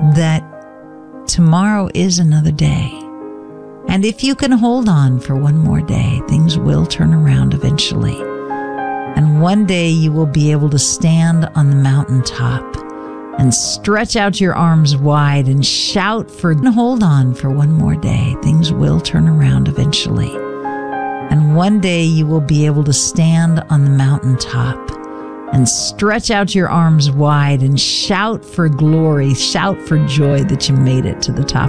that tomorrow is another day. And if you can hold on for one more day, things will turn around eventually. And one day you will be able to stand on the mountaintop and stretch out your arms wide and shout for, hold on for one more day. Things will turn around eventually. And one day you will be able to stand on the mountaintop and stretch out your arms wide and shout for glory, shout for joy that you made it to the top